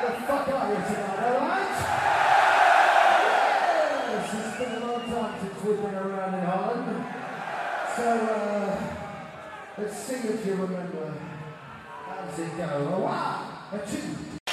the fuck are you tonight, alright? Yes, it's been a long time since we've been around in Holland. So, let's see if you remember. How does it go? A one, a two.